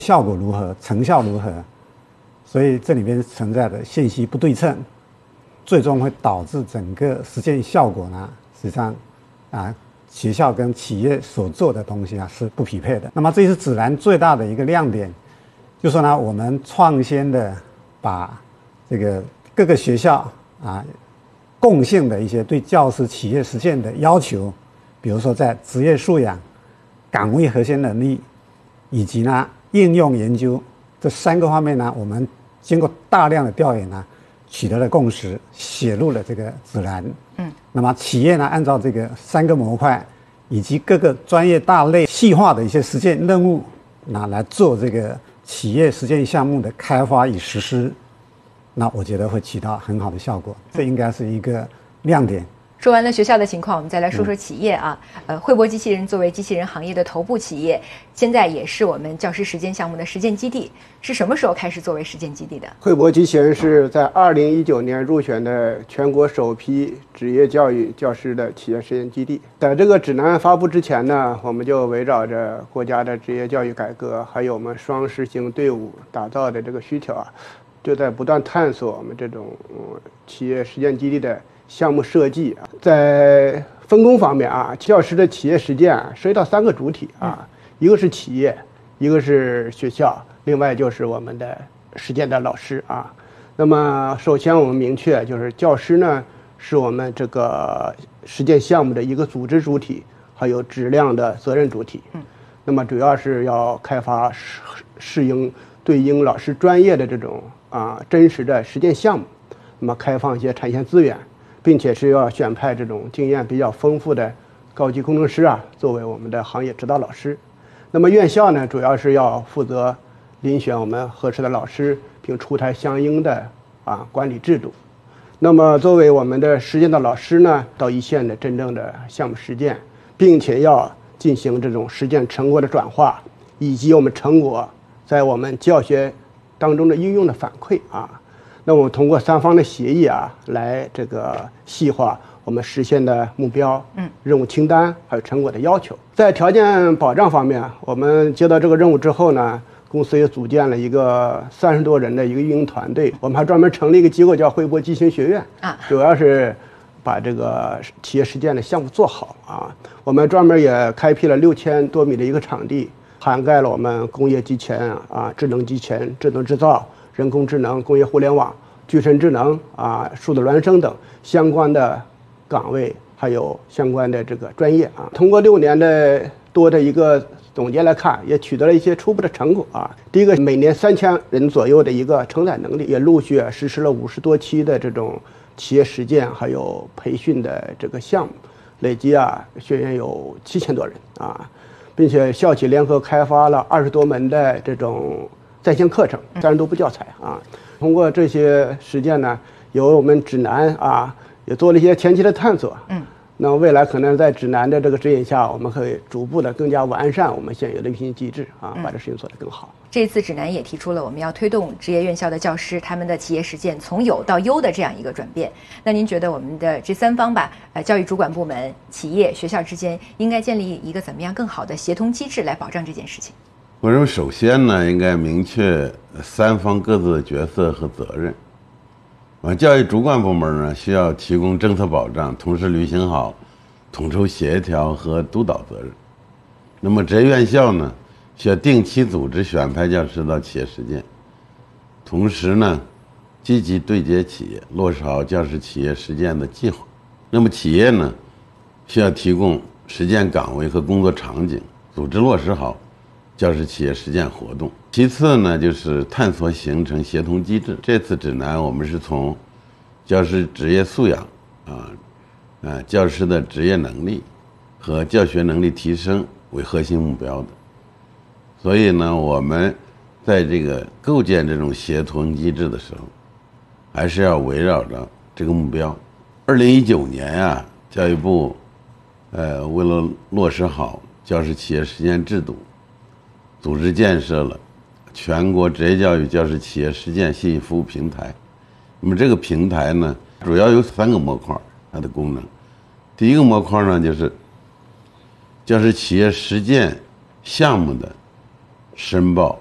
效果如何，成效如何，所以这里面存在的信息不对称，最终会导致整个实践效果呢，实际上学校跟企业所做的东西是不匹配的。那么这是指南最大的一个亮点，就是说呢，我们创新的把这个各个学校共性的一些对教师企业实践的要求，比如说在职业素养、岗位核心能力以及呢应用研究这3个方面呢，我们经过大量的调研呢，取得了共识，写入了这个指南。那么企业呢，按照这个3个模块以及各个专业大类细化的一些实践任务，来做这个企业实践项目的开发与实施，那我觉得会起到很好的效果，这应该是一个亮点。 说完了学校的情况，我们再来说说企业啊。汇博机器人作为机器人行业的头部企业，现在也是我们教师实践项目的实践基地。是什么时候开始作为实践基地的？ 汇博机器人是在2019年入选的全国首批职业教育教师的企业实践基地。在这个指南发布之前呢，我们就围绕着国家的职业教育改革，还有我们双实行队伍打造的这个需求就在不断探索我们这种企业实践基地的项目设计。在分工方面教师的企业实践涉及到3个主体一个是企业，一个是学校，另外就是我们的实践的老师那么首先我们明确，就是教师呢是我们这个实践项目的一个组织主体，还有质量的责任主体。那么主要是要开发对应老师专业的这种真实的实践项目，那么开放一些产线资源，并且是要选派这种经验比较丰富的高级工程师作为我们的行业指导老师。那么院校呢，主要是要负责遴选我们合适的老师，并出台相应的管理制度。那么作为我们的实践的老师呢，到一线的真正的项目实践，并且要进行这种实践成果的转化，以及我们成果在我们教学当中的应用的反馈那我们通过3方的协议来这个细化我们实现的目标、任务清单还有成果的要求。在条件保障方面，我们接到这个任务之后呢，公司也组建了一个30多人的一个运营团队，我们还专门成立一个机构叫汇博机器人学院主要是把这个企业实践的项目做好我们专门也开辟了6000多米的一个场地，涵盖了我们工业机器人智能机器人、智能制造、人工智能、工业互联网、具身智能数字孪生等相关的岗位，还有相关的这个专业通过6年的多的一个总结来看，也取得了一些初步的成果第一个，每年3000人左右的一个承载能力，也陆续实施了50多期的这种企业实践还有培训的这个项目，累计学员有7000多人并且校企联合开发了20多门的这种在线课程，30多部教材通过这些实践呢，有我们指南也做了一些前期的探索那未来可能在指南的这个指引下，我们可以逐步的更加完善我们现有的运行机制把这事情做得更好。 这次指南也提出了我们要推动职业院校的教师他们的企业实践从有到优的这样一个转变。那您觉得我们的这3方教育主管部门、企业、学校之间应该建立一个怎么样更好的协同机制来保障这件事情？ 我认为首先呢，应该明确3方各自的角色和责任。教育主管部门呢，需要提供政策保障，同时履行好统筹协调和督导责任。那么职业院校呢，需要定期组织选派教师到企业实践，同时呢，积极对接企业，落实好教师企业实践的计划。那么企业呢，需要提供实践岗位和工作场景，组织落实好教师企业实践活动。其次呢，就是探索形成协同机制。这次指南我们是从教师职业素养教师的职业能力和教学能力提升为核心目标的。所以呢，我们在这个构建这种协同机制的时候，还是要围绕着这个目标。2019年教育部为了落实好教师企业实践制度，组织建设了全国职业教育教师企业实践信息服务平台。那么这个平台呢，主要有3个模块，它的功能。第一个模块呢，就是教师企业实践项目的申报